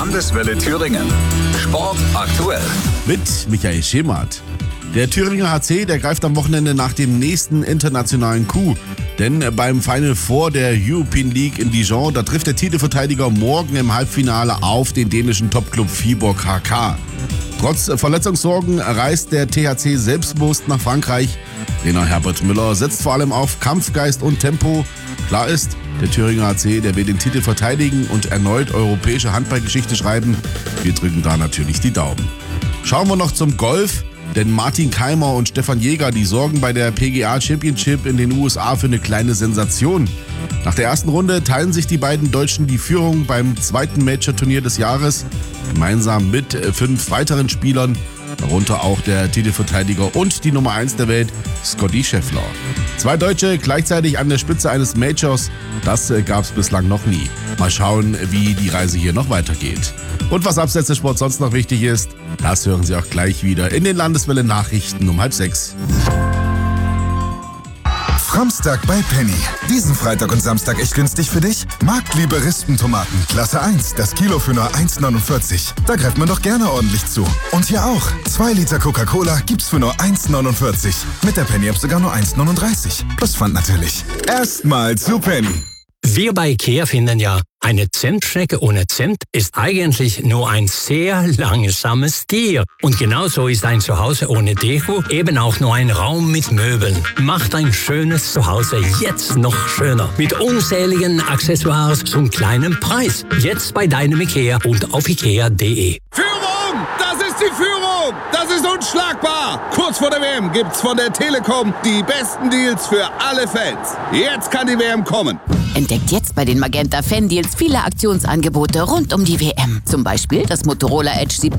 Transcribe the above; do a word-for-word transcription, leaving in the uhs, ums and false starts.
Landeswelle Thüringen. Sport aktuell. Mit Michael Schemert. Der Thüringer H C, der greift am Wochenende nach dem nächsten internationalen Coup. Denn beim Final Four der European League in Dijon, da trifft der Titelverteidiger morgen im Halbfinale auf den dänischen Topclub Viborg H K. Trotz Verletzungssorgen reist der T H C selbstbewusst nach Frankreich. Trainer Herbert Müller setzt vor allem auf Kampfgeist und Tempo. Klar ist, der Thüringer H C, der will den Titel verteidigen und erneut europäische Handballgeschichte schreiben. Wir drücken da natürlich die Daumen. Schauen wir noch zum Golf. Denn Martin Keimer und Stefan Jäger, die sorgen bei der P G A Championship in den U S A für eine kleine Sensation. Nach der ersten Runde teilen sich die beiden Deutschen die Führung beim zweiten Major-Turnier des Jahres, gemeinsam mit fünf weiteren Spielern, darunter auch der Titelverteidiger und die Nummer eins der Welt, Scottie Scheffler. Zwei Deutsche gleichzeitig an der Spitze eines Majors, das gab es bislang noch nie. Mal schauen, wie die Reise hier noch weitergeht. Und was abseits des Sports sonst noch wichtig ist, das hören Sie auch gleich wieder in den Landeswelle Nachrichten um halb sechs. Framstag bei Penny. Diesen Freitag und Samstag echt günstig für dich? Marktliebe Rispentomaten, Klasse eins, das Kilo für nur eins neunundvierzig. Da greift man doch gerne ordentlich zu. Und hier auch. zwei Liter Coca-Cola gibt's für nur eins neunundvierzig. Mit der Penny-App sogar nur eins neununddreißig. Plus Pfand natürlich. Erstmal zu Penny. Wir bei IKEA finden ja, eine Zimtschnecke ohne Zimt ist eigentlich nur ein sehr langsames Tier. Und genauso ist ein Zuhause ohne Deko eben auch nur ein Raum mit Möbeln. Macht ein schönes Zuhause jetzt noch schöner. Mit unzähligen Accessoires zum kleinen Preis. Jetzt bei deinem IKEA und auf ikea punkt de. Führung! Das ist die Führung! Das ist unschlagbar! Kurz vor der W M gibt's von der Telekom die besten Deals für alle Fans. Jetzt kann die W M kommen. Entdeckt jetzt bei den Magenta Fan Deals viele Aktionsangebote rund um die W M. Zum Beispiel das Motorola Edge siebzehn